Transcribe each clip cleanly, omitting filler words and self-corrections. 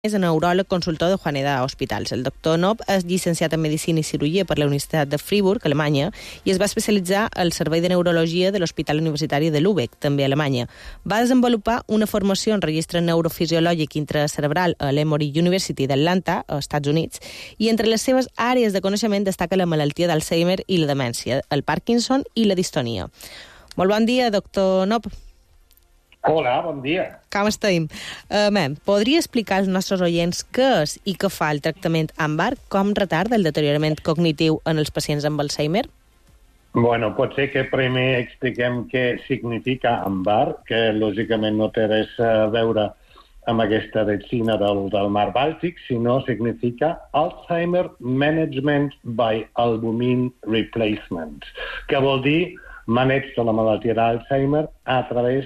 és neuròleg consultor de Juaneda Hospitals. El doctor Knopp és llicenciat en Medicina i Cirurgia per la Universitat de Friburg, Alemanya, i es va especialitzar al Servei de Neurologia de l'Hospital Universitari de Lübeck, també a Alemanya. Va desenvolupar una formació en registre neurofisiològic intracerebral a l'Emory University d'Atlanta, als Estats Units, i entre les seves àrees de coneixement destaca la malaltia d'Alzheimer i la demència, el Parkinson i la distonia. Molt bon dia, doctor Knopp. Hola, bon dia. Com estem? Podria explicar als nostres oients què és i què fa el tractament AMBAR, com retarda el deteriorament cognitiu en els pacients amb Alzheimer? Bueno, pot ser que primer expliquem què significa AMBAR, que lògicament no té res a veure amb aquesta vecina del mar Bàltic, sinó significa Alzheimer Management by Albumin Replacement, que vol dir maneig de la malaltia d'Alzheimer a través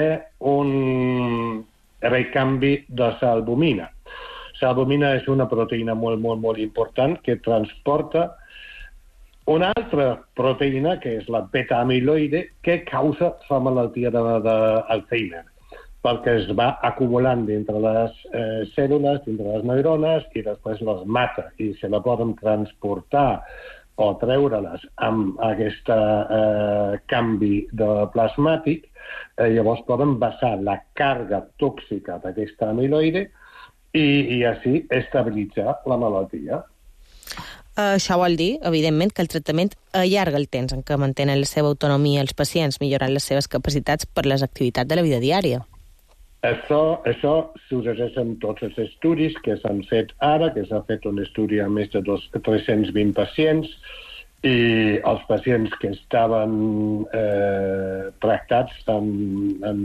d'un recanvi de l'albumina. L'albumina és una proteïna molt important que transporta una altra proteïna, que és la beta-amiloide, que causa la malaltia d'Alzheimer, perquè es va acumulant dintre les cèl·lules, dintre les neurones, i després les mata, i se la poden transportar o treure-les amb aquest canvi de plasmàtic, llavors poden basar la càrrega tòxica d'aquesta amiloide i així estabilitzar la malaltia. Això vol dir, evidentment, que el tractament allarga el temps en què mantenen la seva autonomia els pacients, millorant les seves capacitats per les activitats de la vida diària. Això s'usagen tots els estudis que s'han fet ara, que s'ha fet un estudi amb més de 320 pacients, i els pacients que estaven tractats han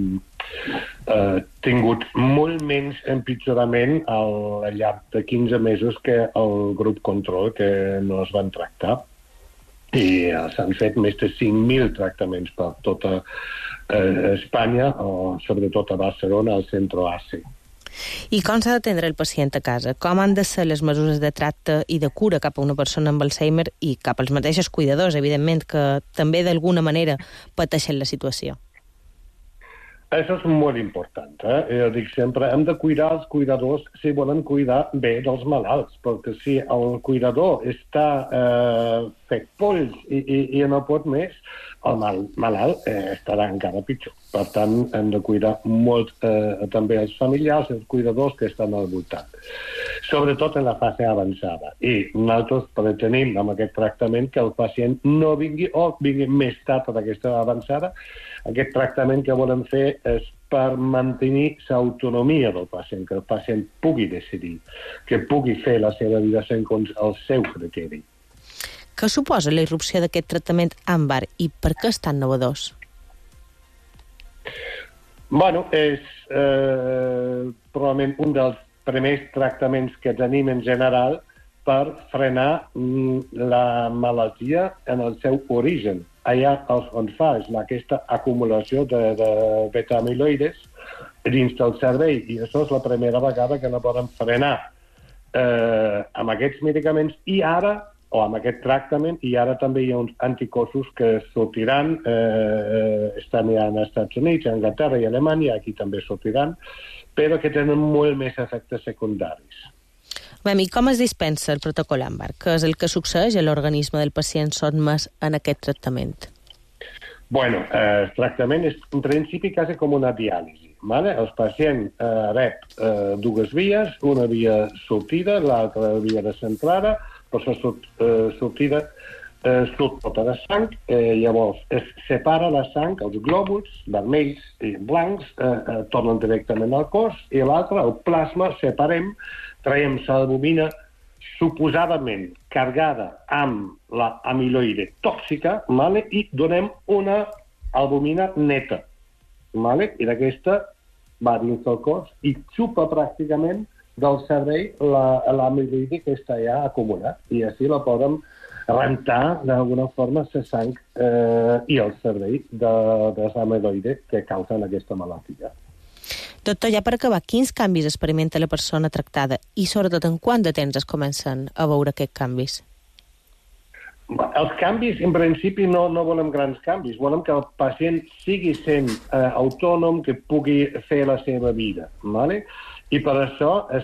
tingut molt menys empitjorament al llarg de 15 mesos que el grup control que no es van tractar. I s'han fet més de 5.000 tractaments per tota Espanya, o sobretot a Barcelona, al centre-Àsia. I com s'ha d'atendre el pacient a casa? Com han de ser les mesures de tracte i de cura cap a una persona amb Alzheimer i cap als mateixos cuidadors, evidentment, que també d'alguna manera pateixen la situació? Això és molt important. Jo dic sempre, hem de cuidar els cuidadors si volen cuidar bé dels malalts, perquè si el cuidador està fet polls i no pot més, el malalt estarà encara pitjor. Per tant, hem de cuidar molt també els familiars, els cuidadors que estan al voltant, sobretot en la fase avançada. I nosaltres pretenim amb aquest tractament que el pacient no vingui o vingui més tard d'aquesta avançada. Aquest tractament que volem fer és per mantenir l'autonomia del pacient, que el pacient pugui decidir, que pugui fer la seva vida segons el seu criteri. Què suposa la irrupció d'aquest tractament AMBAR i per què és tan innovador? Bueno, és probablement un dels primers tractaments que tenim en general per frenar la malaltia en el seu origen. Allà on fa és aquesta acumulació de beta-amiloides dins del cervell, i això és la primera vegada que la poden frenar amb aquests medicaments i ara, o amb aquest tractament, i ara també hi ha uns anticossos que sortiran, estan ja als Estats Units, a Anglaterra i a Alemanya, aquí també sortiran, però que tenen molt més efectes secundaris. I com es dispensa el protocol AMBAR? Què és el que succeeix a l'organisme del pacient sotmès en aquest tractament? Bueno, el tractament és en principi quasi com una diàlisi. El pacient rep dues vies, una via sortida, l'altra via de centrada, per la sortida surt tota la sang, llavors es separa la sang, els glòbuls vermells i blancs tornen directament al cos, i l'altre, el plasma, separem, traiem l'albumina suposadament carregada amb la amiloide tòxica, i donem una albumina neta. I d'aquesta va dins del cos i xupa pràcticament del cervell l'amiloide que està ja acumulat, i així la poden rentar d'alguna forma la sang i el cervell de l'amiloide que causen aquesta malaltia. Doctor, ja per acabar, quins canvis experimenta la persona tractada i sobretot en quant de temps es comencen a veure aquests canvis? Els canvis, en principi, no volem grans canvis. Volem que el pacient sigui sent autònom, que pugui fer la seva vida. ¿Vale? I per això es